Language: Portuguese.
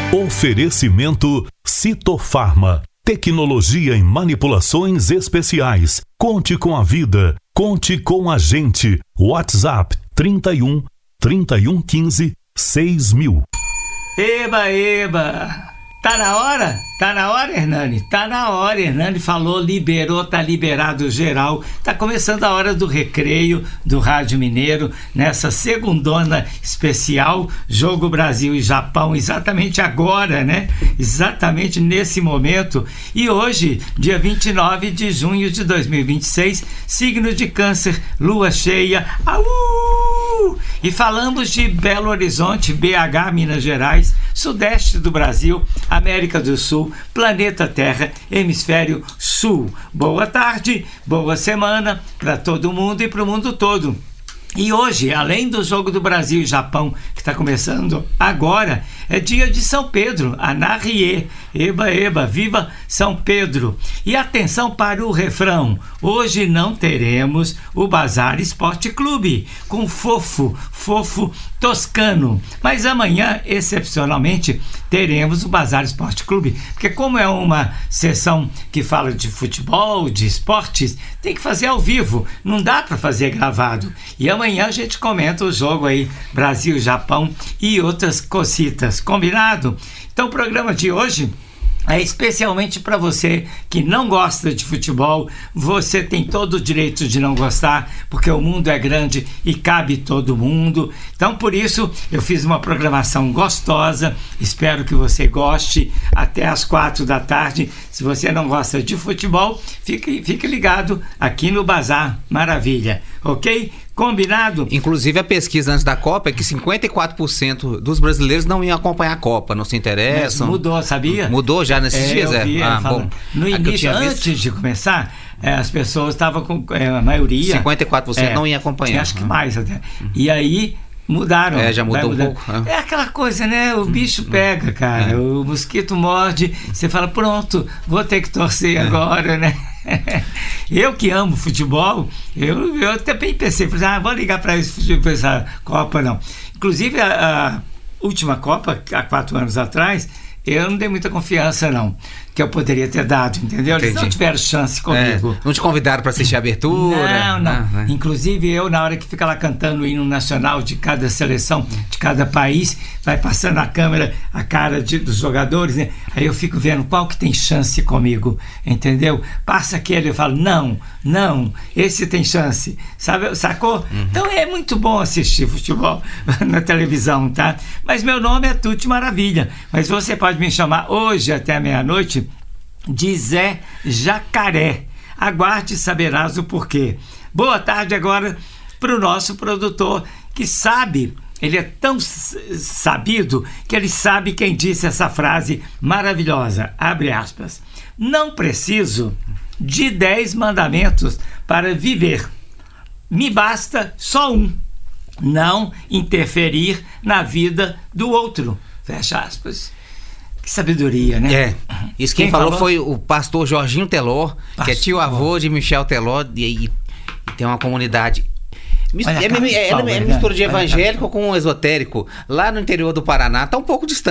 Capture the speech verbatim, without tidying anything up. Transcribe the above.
Oferecimento Citofarma. Tecnologia em manipulações especiais. Conte com a vida. Conte com a gente. WhatsApp trinta e um, trinta e um quinze, seis mil. Eba, eba! Tá na hora? Tá na hora, Hernani? Tá na hora, Hernani falou, liberou, tá liberado geral. Tá começando a hora do recreio do Rádio Mineiro, nessa segundona especial, Jogo Brasil e Japão, exatamente agora, né? Exatamente nesse momento. E hoje, dia vinte e nove de junho de dois mil e vinte e seis, signo de Câncer, lua cheia, au! E falamos de Belo Horizonte, B H, Minas Gerais, sudeste do Brasil, América do Sul, planeta Terra, hemisfério sul. Boa tarde, boa semana para todo mundo e para o mundo todo. E hoje, além do Jogo do Brasil e Japão, que está começando agora, é dia de São Pedro, Anarie, eba, eba, viva São Pedro. E atenção para o refrão, hoje não teremos o Bazar Esporte Clube, com fofo, fofo toscano. Mas amanhã, excepcionalmente, teremos o Bazar Esporte Clube, porque como é uma sessão que fala de futebol, de esportes, tem que fazer ao vivo, não dá para fazer gravado. E amanhã a gente comenta o jogo aí, Brasil, Japão e outras cositas, combinado? Então o programa de hoje é especialmente para você que não gosta de futebol. Você tem todo o direito de não gostar, porque o mundo é grande e cabe todo mundo. Então, por isso, eu fiz uma programação gostosa. Espero que você goste até às quatro da tarde. Se você não gosta de futebol, fique, fique ligado aqui no Bazar Maravilha, ok? Combinado? Inclusive a pesquisa antes da Copa é que cinquenta e quatro por cento dos brasileiros não iam acompanhar a Copa, não se interessam. Mas mudou, sabia? Mudou já nesses é, dias? Eu vi, é? Ah, bom. No início, antes visto... de começar, é, as pessoas estavam com é, a maioria... cinquenta e quatro por cento é, não ia acompanhar. Acho que mais até. E aí... mudaram. É, já mudou um pouco. É. é aquela coisa, né? O bicho pega, cara. É. O mosquito morde. Você fala, pronto, vou ter que torcer é. agora, né? Eu que amo futebol, eu, eu também pensei, falei, ah, vou ligar para essa Copa, não. Inclusive, a, a última Copa, há quatro anos atrás, eu não dei muita confiança, não, que eu poderia ter dado, entendeu? Eles não tiveram chance comigo. É, não te convidaram para assistir a abertura? Não, não. Ah, Inclusive, eu, na hora que fica lá cantando o hino nacional de cada seleção, de cada país, vai passando a câmera, a cara de, dos jogadores, né? Aí eu fico vendo qual que tem chance comigo, entendeu? Passa aquele, eu falo, não, não, esse tem chance, sabe? Sacou? Uhum. Então é muito bom assistir futebol na televisão, tá? Mas meu nome é Tuti Maravilha, mas você pode me chamar hoje até meia-noite de Zé Jacaré. Aguarde e saberás o porquê. Boa tarde agora para o nosso produtor, que sabe, ele é tão sabido que ele sabe quem disse essa frase maravilhosa, abre aspas, não preciso de dez mandamentos para viver, me basta só um, não interferir na vida do outro, fecha aspas. Que sabedoria, né? É. Isso quem, quem falou, falou foi o pastor Jorginho Teló, pastor. Que é tio-avô de Michel Teló, e, e, e tem uma comunidade. É, é, é, é mistura de evangélico com esotérico. Lá no interior do Paraná, tá um pouco distante.